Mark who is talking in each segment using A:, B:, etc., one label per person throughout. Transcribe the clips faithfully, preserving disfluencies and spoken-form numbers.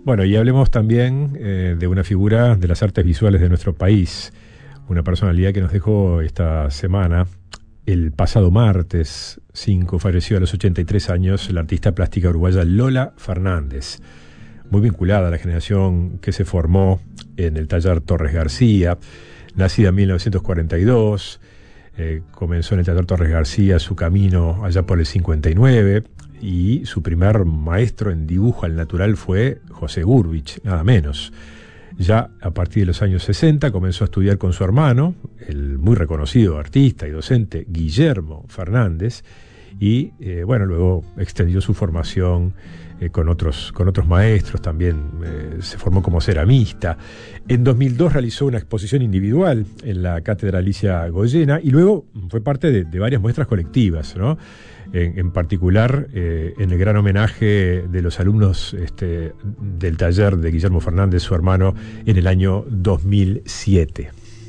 A: Bueno, y hablemos también eh, de una figura de las artes visuales de nuestro país, una personalidad que nos dejó esta semana. El pasado martes cinco falleció a los ochenta y tres años la artista plástica uruguaya Lola Fernández, muy vinculada a la generación que se formó en el taller Torres García. Nacida en mil novecientos cuarenta y dos, eh, comenzó en el taller Torres García su camino allá por el cincuenta y nueve, y su primer maestro en dibujo al natural fue José Gurvich, nada menos. Ya a partir de los años sesenta comenzó a estudiar con su hermano, el muy reconocido artista y docente Guillermo Fernández, y eh, bueno, luego extendió su formación eh, con otros, con otros maestros, también eh, se formó como ceramista. En dos mil dos realizó una exposición individual en la Cátedra Alicia Goyena y luego fue parte de, de varias muestras colectivas, ¿no? En, en particular eh, en el gran homenaje de los alumnos este, del taller de Guillermo Fernández, su hermano, en el año dos mil siete.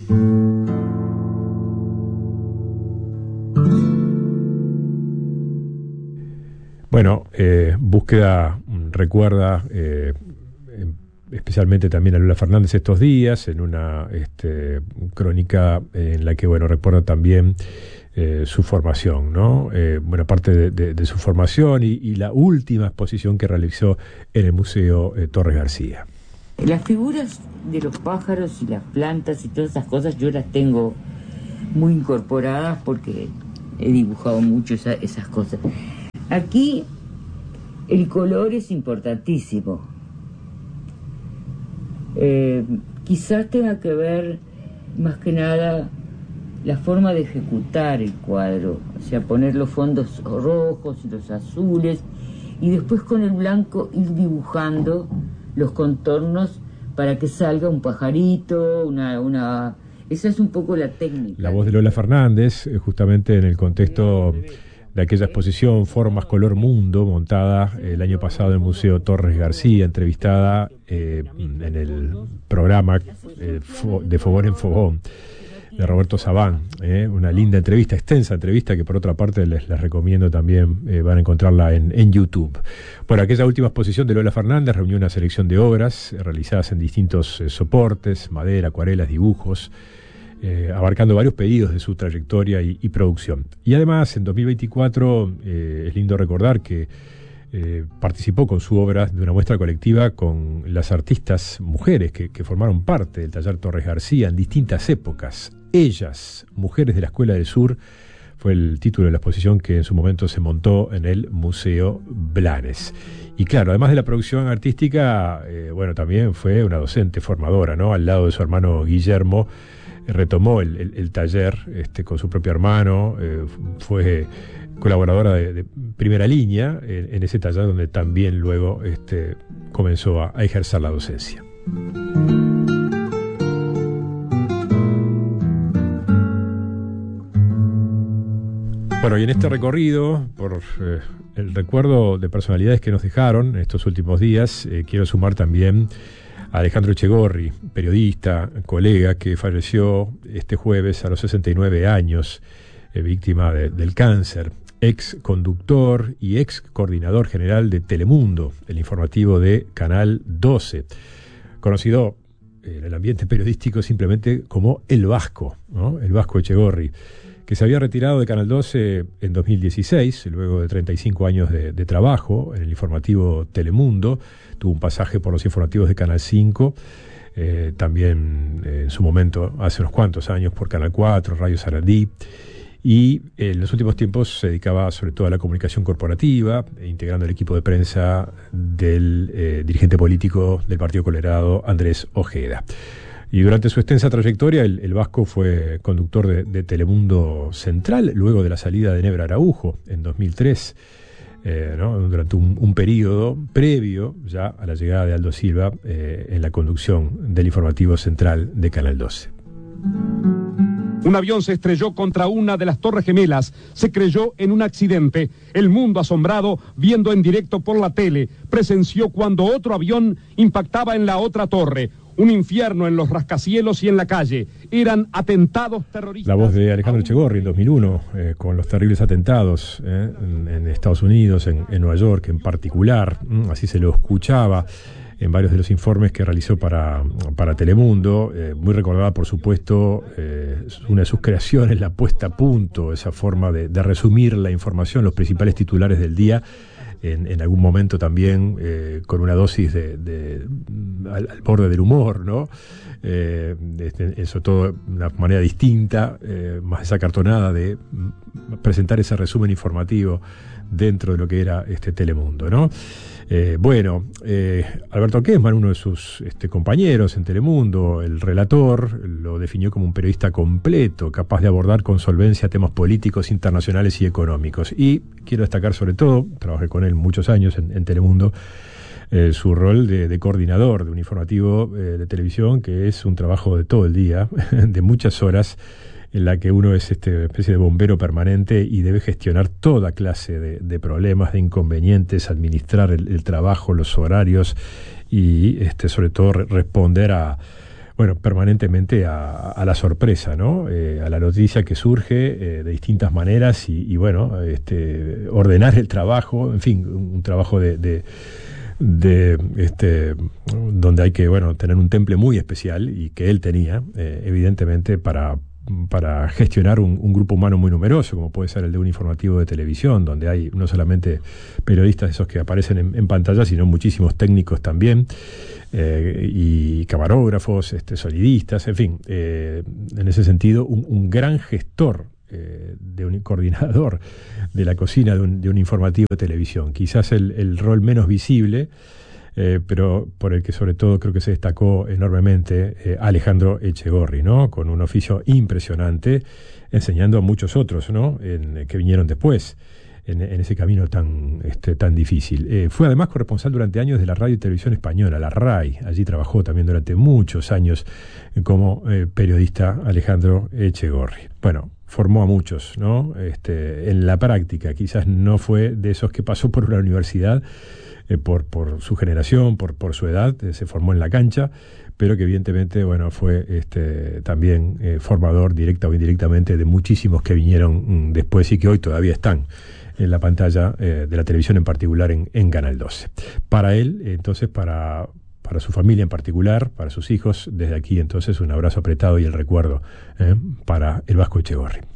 A: Bueno, eh, Búsqueda recuerda eh, especialmente también a Lola Fernández estos días, en una este, crónica en la que, bueno, recuerda también eh, su formación, ¿no? Eh, buena parte de, de, de su formación y, y la última exposición que realizó en el Museo eh, Torres García.
B: Las figuras de los pájaros y las plantas y todas esas cosas yo las tengo muy incorporadas porque he dibujado mucho esa, esas cosas. Aquí el color es importantísimo. Eh, quizás tenga que ver más que nada la forma de ejecutar el cuadro, o sea, poner los fondos rojos y los azules y después con el blanco ir dibujando los contornos para que salga un pajarito, una... una... esa es un poco la técnica.
A: La voz de Lola Fernández, justamente en el contexto de aquella exposición Formas Color Mundo, montada el año pasado en el Museo Torres García, entrevistada eh, en el programa eh, de Fogón en Fogón de Roberto Sabán. Eh, una linda entrevista, extensa entrevista que por otra parte les, les recomiendo también, eh, van a encontrarla en, en YouTube. Bueno, aquella última exposición de Lola Fernández reunió una selección de obras eh, realizadas en distintos eh, soportes, madera, acuarelas, dibujos, Eh, abarcando varios pedidos de su trayectoria y, y producción. Y además, en dos mil veinticuatro, eh, es lindo recordar que eh, participó con su obra de una muestra colectiva con las artistas mujeres que, que formaron parte del taller Torres García en distintas épocas. Ellas, mujeres de la Escuela del Sur, fue el título de la exposición que en su momento se montó en el Museo Blanes. Y claro, además de la producción artística, eh, bueno, también fue una docente formadora, ¿no? Al lado de su hermano Guillermo, retomó el, el, el taller este, con su propio hermano, eh, fue colaboradora de, de primera línea en, en ese taller donde también luego este, comenzó a, a ejercer la docencia. Bueno, y en este recorrido, por eh, el recuerdo de personalidades que nos dejaron en estos últimos días, eh, quiero sumar también a Alejandro Echegorri, periodista, colega, que falleció este jueves a los sesenta y nueve años, eh, víctima de, del cáncer, ex conductor y ex coordinador general de Telemundo, el informativo de Canal doce, conocido en el ambiente periodístico simplemente como El Vasco, ¿no? El Vasco Echegorri, que se había retirado de Canal doce en dos mil dieciséis, luego de treinta y cinco años de, de trabajo en el informativo Telemundo. Tuvo un pasaje por los informativos de Canal cinco, eh, también eh, en su momento, hace unos cuantos años, por Canal cuatro, Radio Sarandí, y eh, en los últimos tiempos se dedicaba sobre todo a la comunicación corporativa, integrando el equipo de prensa del eh, dirigente político del Partido Colorado, Andrés Ojeda. Y durante su extensa trayectoria, el, el Vasco fue conductor de, de Telemundo Central, luego de la salida de Nebra Araujo en dos mil tres, eh, ¿no? Durante un, un periodo previo ya a la llegada de Aldo Silva eh, en la conducción del informativo central de Canal doce.
C: Un avión se estrelló contra una de las Torres Gemelas. Se creyó en un accidente. El mundo asombrado, viendo en directo por la tele, presenció cuando otro avión impactaba en la otra torre. Un infierno en los rascacielos y en la calle. Eran atentados terroristas.
A: La voz de Alejandro Echegorri en dos mil uno, eh, con los terribles atentados eh, en, en Estados Unidos, en, en Nueva York en particular, mm, así se lo escuchaba en varios de los informes que realizó para, para Telemundo, eh, muy recordada por supuesto eh, una de sus creaciones, la puesta a punto, esa forma de, de resumir la información, los principales titulares del día, en, en algún momento también eh, con una dosis de, de al, al borde del humor, ¿no? Eh, este, eso todo de una manera distinta, eh, más desacartonada de presentar ese resumen informativo dentro de lo que era este Telemundo, ¿no? Eh, bueno, eh, Alberto Kessman, uno de sus este, compañeros en Telemundo, el relator, lo definió como un periodista completo, capaz de abordar con solvencia temas políticos, internacionales y económicos. Y quiero destacar sobre todo, trabajé con él muchos años en, en Telemundo, eh, su rol de, de coordinador de un informativo eh, de televisión, que es un trabajo de todo el día, de muchas horas, en la que uno es este especie de bombero permanente y debe gestionar toda clase de, de problemas, de inconvenientes, administrar el, el trabajo, los horarios y este sobre todo re- responder a bueno permanentemente a, a la sorpresa, ¿no? Eh, a la noticia que surge eh, de distintas maneras y, y bueno este ordenar el trabajo, en fin, un trabajo de, de de este donde hay que bueno tener un temple muy especial y que él tenía eh, evidentemente para para gestionar un, un grupo humano muy numeroso, como puede ser el de un informativo de televisión, donde hay no solamente periodistas esos que aparecen en, en pantalla, sino muchísimos técnicos también, eh, y camarógrafos, este, sonidistas, en fin, eh, en ese sentido, un, un gran gestor, eh, de un coordinador de la cocina de un, de un informativo de televisión. Quizás el, el rol menos visible, Eh, pero por el que sobre todo creo que se destacó enormemente eh, Alejandro Echegorri, ¿no? Con un oficio impresionante, enseñando a muchos otros, ¿no? En, que vinieron después en, en ese camino tan, este, tan difícil. Eh, fue además corresponsal durante años de la Radio y Televisión Española, la RAI. Allí trabajó también durante muchos años como eh, periodista Alejandro Echegorri. Bueno, formó a muchos, ¿no? Este, en la práctica, quizás no fue de esos que pasó por una universidad, Eh, por, por su generación, por, por su edad, eh, se formó en la cancha, pero que evidentemente bueno fue este, también eh, formador directa o indirectamente de muchísimos que vinieron mm, después y que hoy todavía están en la pantalla eh, de la televisión, en particular en, en Canal doce. Para él, entonces, para, para su familia en particular, para sus hijos, desde aquí entonces un abrazo apretado y el recuerdo eh, para el Vasco Echegorri.